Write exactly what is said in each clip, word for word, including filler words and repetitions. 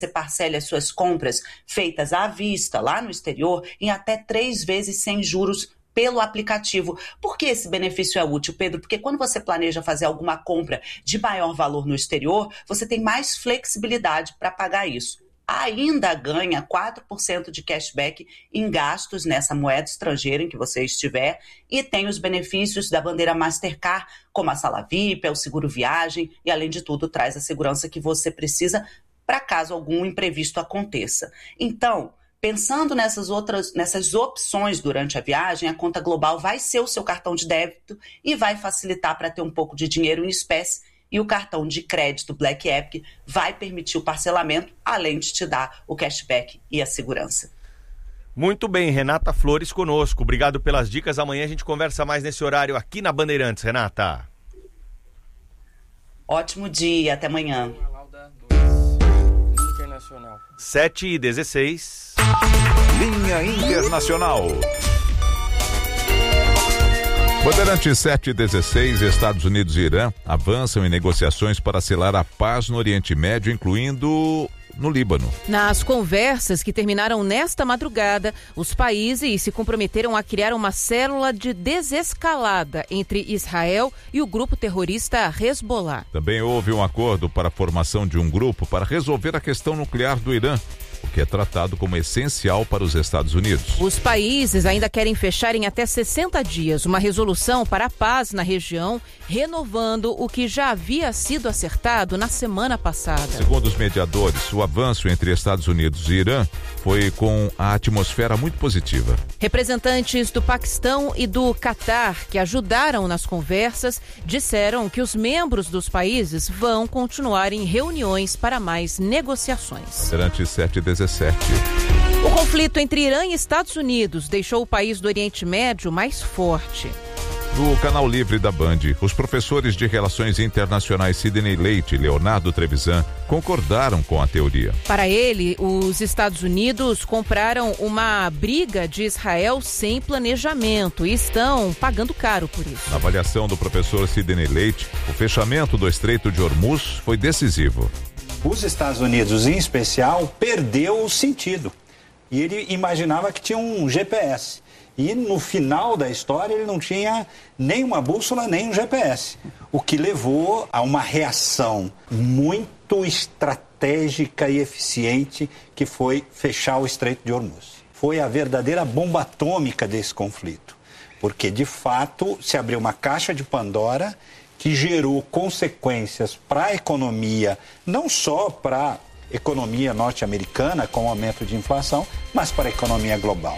parcele as suas compras feitas à vista lá no exterior em até três vezes sem juros pelo aplicativo. Por que esse benefício é útil, Pedro? Porque quando você planeja fazer alguma compra de maior valor no exterior, você tem mais flexibilidade para pagar isso. Ainda ganha quatro por cento de cashback em gastos nessa moeda estrangeira em que você estiver e tem os benefícios da bandeira Mastercard, como a sala V I P, o seguro viagem e, além de tudo, traz a segurança que você precisa para caso algum imprevisto aconteça. Então, pensando nessas outras, nessas opções durante a viagem, a conta global vai ser o seu cartão de débito e vai facilitar para ter um pouco de dinheiro em espécie, e o cartão de crédito Black Epic vai permitir o parcelamento, além de te dar o cashback e a segurança. Muito bem, Renata Flores conosco. Obrigado pelas dicas. Amanhã a gente conversa mais nesse horário aqui na Bandeirantes, Renata. Ótimo dia, até amanhã. Internacional. sete e dezesseis. Linha Internacional. Bandeirantes sete e dezesseis, Estados Unidos e Irã avançam em negociações para selar a paz no Oriente Médio, incluindo no Líbano. Nas conversas que terminaram nesta madrugada, os países se comprometeram a criar uma célula de desescalada entre Israel e o grupo terrorista Hezbollah. Também houve um acordo para a formação de um grupo para resolver a questão nuclear do Irã, o que é tratado como essencial para os Estados Unidos. Os países ainda querem fechar em até sessenta dias uma resolução para a paz na região, renovando o que já havia sido acertado na semana passada. Segundo os mediadores, o avanço entre Estados Unidos e Irã foi com a atmosfera muito positiva. Representantes do Paquistão e do Catar, que ajudaram nas conversas, disseram que os membros dos países vão continuar em reuniões para mais negociações. Durante sete e dezessete. O conflito entre Irã e Estados Unidos deixou o país do Oriente Médio mais forte. No canal Livre da Band, os professores de Relações Internacionais Sidney Leite e Leonardo Trevisan concordaram com a teoria. Para ele, os Estados Unidos compraram uma briga de Israel sem planejamento e estão pagando caro por isso. Na avaliação do professor Sidney Leite, o fechamento do Estreito de Hormuz foi decisivo. Os Estados Unidos, em especial, perdeu o sentido. E ele imaginava que tinha um G P S. E no final da história ele não tinha nem uma bússola, nem um G P S. O que levou a uma reação muito estratégica e eficiente, que foi fechar o Estreito de Hormuz. Foi a verdadeira bomba atômica desse conflito. Porque, de fato, se abriu uma caixa de Pandora que gerou consequências para a economia, não só para a economia norte-americana, com o aumento de inflação, mas para a economia global.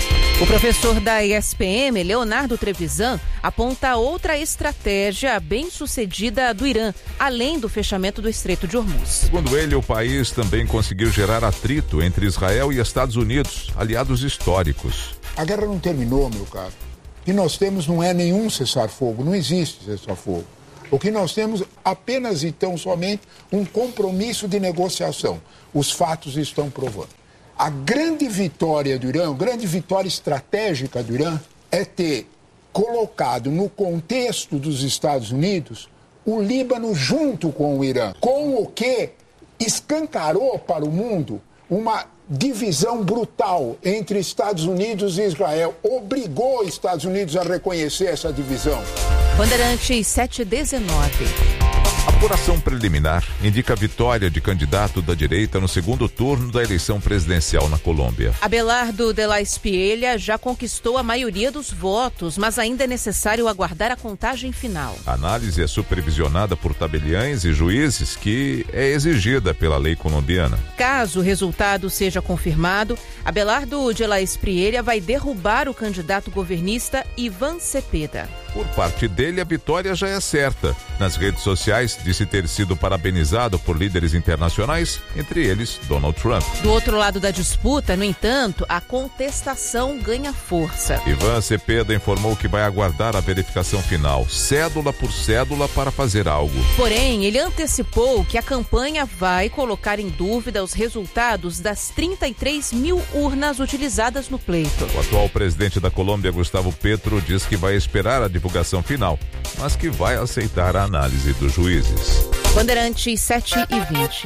O professor da E S P M, Leonardo Trevisan, aponta outra estratégia bem-sucedida do Irã, além do fechamento do Estreito de Hormuz. Segundo ele, o país também conseguiu gerar atrito entre Israel e Estados Unidos, aliados históricos. A guerra não terminou, meu caro. O que nós temos não é nenhum cessar-fogo, não existe cessar-fogo. O que nós temos apenas e tão somente um compromisso de negociação. Os fatos estão provando. A grande vitória do Irã, a grande vitória estratégica do Irã é ter colocado no contexto dos Estados Unidos o Líbano junto com o Irã, com o que escancarou para o mundo uma divisão brutal entre Estados Unidos e Israel. Obrigou os Estados Unidos a reconhecer essa divisão. Bandeirantes sete e dezenove. Apuração preliminar indica a vitória de candidato da direita no segundo turno da eleição presidencial na Colômbia. Abelardo de la Espriella já conquistou a maioria dos votos, mas ainda é necessário aguardar a contagem final. A análise é supervisionada por tabeliães e juízes, que é exigida pela lei colombiana. Caso o resultado seja confirmado, Abelardo de la Espriella vai derrubar o candidato governista Ivan Cepeda. Por parte dele, a vitória já é certa. Nas redes sociais, disse ter sido parabenizado por líderes internacionais, entre eles Donald Trump. Do outro lado da disputa, no entanto, a contestação ganha força. Ivan Cepeda informou que vai aguardar a verificação final, cédula por cédula, para fazer algo. Porém, ele antecipou que a campanha vai colocar em dúvida os resultados das trinta e três mil urnas utilizadas no pleito. O atual presidente da Colômbia, Gustavo Petro, diz que vai esperar a divulgação final, mas que vai aceitar a análise dos juízes. Bandeirantes sete e vinte.